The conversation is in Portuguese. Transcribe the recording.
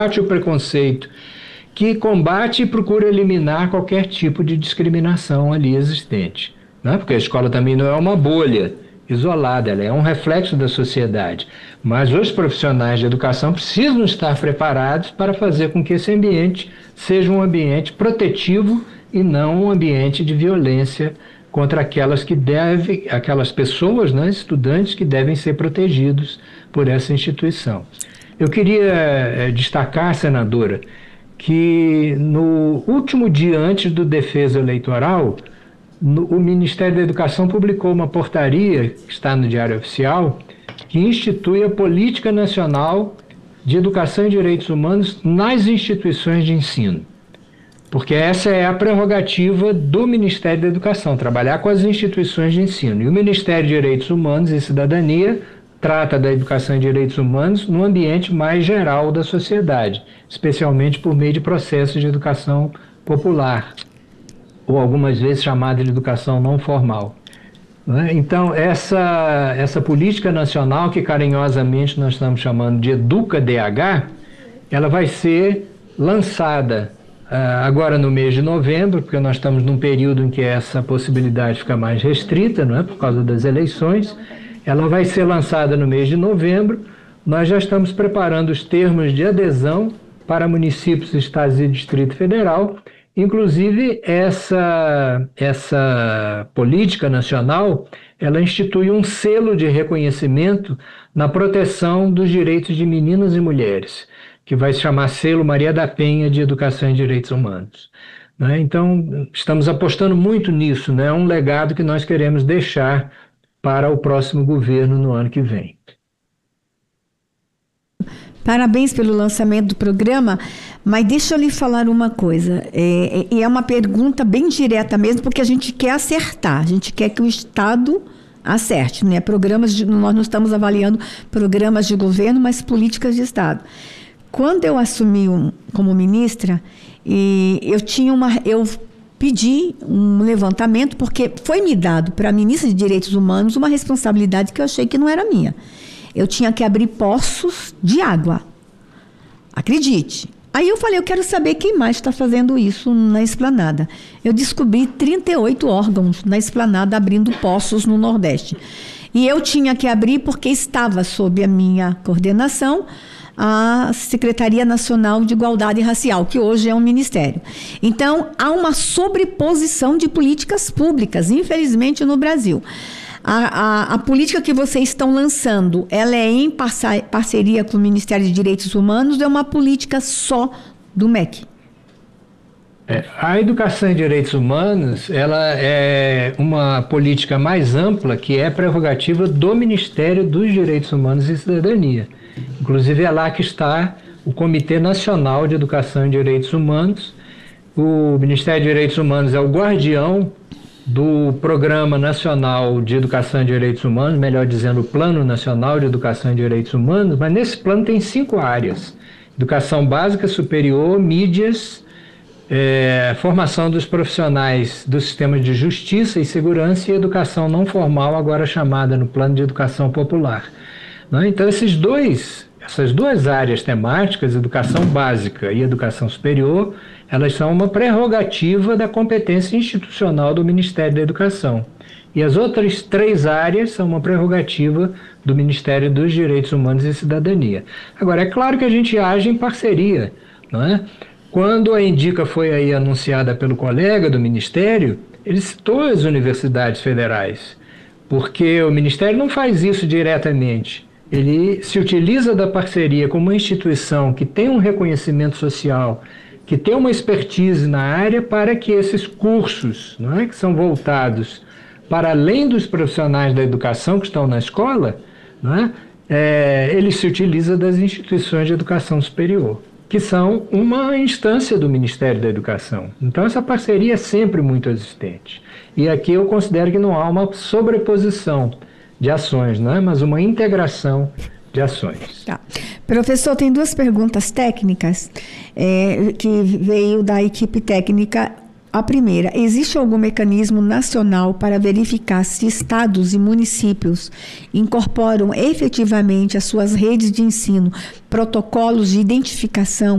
combate o preconceito, que combate e procura eliminar qualquer tipo de discriminação ali existente, né? Porque a escola também não é uma bolha isolada, ela é um reflexo da sociedade. Mas os profissionais de educação precisam estar preparados para fazer com que esse ambiente seja um ambiente protetivo e não um ambiente de violência contra aquelas pessoas, né, estudantes que devem ser protegidos por essa instituição. Eu queria destacar, senadora, que no último dia antes do defeso eleitoral, o Ministério da Educação publicou uma portaria, que está no Diário Oficial, que institui a Política Nacional de Educação e Direitos Humanos nas instituições de ensino. Porque essa é a prerrogativa do Ministério da Educação, trabalhar com as instituições de ensino. E o Ministério de Direitos Humanos e Cidadania trata da educação e direitos humanos no ambiente mais geral da sociedade, especialmente por meio de processos de educação popular, ou algumas vezes chamada de educação não formal. Então, essa política nacional, que carinhosamente nós estamos chamando de EducaDH, ela vai ser lançada agora no mês de novembro, porque nós estamos num período em que essa possibilidade fica mais restrita, não é, por causa das eleições. Ela vai ser lançada no mês de novembro. Nós já estamos preparando os termos de adesão para municípios, estados e Distrito Federal. Inclusive, essa política nacional, ela institui um selo de reconhecimento na proteção dos direitos de meninas e mulheres, que vai se chamar Selo Maria da Penha de Educação e Direitos Humanos. Né? Então, estamos apostando muito nisso, né? É um legado que nós queremos deixar para o próximo governo no ano que vem. Parabéns pelo lançamento do programa, mas deixa eu lhe falar uma coisa, e é uma pergunta bem direta mesmo, porque a gente quer acertar, a gente quer que o Estado acerte, né? Nós não estamos avaliando programas de governo, mas políticas de Estado. Quando eu assumi como ministra, eu pedi um levantamento, porque foi me dado para a ministra de Direitos Humanos uma responsabilidade que eu achei que não era minha. Eu tinha que abrir poços de água. Acredite. Aí eu falei, eu quero saber quem mais está fazendo isso na Esplanada. Eu descobri 38 órgãos na Esplanada abrindo poços no Nordeste. E eu tinha que abrir porque estava sob a minha coordenação a Secretaria Nacional de Igualdade Racial, que hoje é um ministério. Então, há uma sobreposição de políticas públicas, infelizmente, no Brasil. A política que vocês estão lançando, ela é em parceria com o Ministério de Direitos Humanos ou é uma política só do MEC? A educação em direitos humanos, ela é uma política mais ampla, que é prerrogativa do Ministério dos Direitos Humanos e Cidadania. Inclusive é lá que está o Comitê Nacional de Educação e Direitos Humanos. O Ministério de Direitos Humanos é o guardião do Programa Nacional de Educação e Direitos Humanos, melhor dizendo, o Plano Nacional de Educação e Direitos Humanos, mas nesse plano tem 5 áreas: educação básica, superior, mídias, formação dos profissionais do sistema de justiça e segurança e educação não formal, agora chamada no Plano de Educação Popular. Então, essas duas áreas temáticas, educação básica e educação superior, elas são uma prerrogativa da competência institucional do Ministério da Educação. E as outras 3 áreas são uma prerrogativa do Ministério dos Direitos Humanos e Cidadania. Agora, é claro que a gente age em parceria, não é? Quando a Indica foi aí anunciada pelo colega do Ministério, ele citou as universidades federais, porque o Ministério não faz isso diretamente. Ele se utiliza da parceria como uma instituição que tem um reconhecimento social, que tem uma expertise na área, para que esses cursos, não é, que são voltados para além dos profissionais da educação que estão na escola, não é, ele se utiliza das instituições de educação superior, que são uma instância do Ministério da Educação. Então, essa parceria é sempre muito existente. E aqui eu considero que não há uma sobreposição de ações, não é? Mas uma integração de ações. Tá. Professor, tem 2 perguntas técnicas que veio da equipe técnica A primeira, existe algum mecanismo nacional para verificar se estados e municípios incorporam efetivamente às suas redes de ensino protocolos de identificação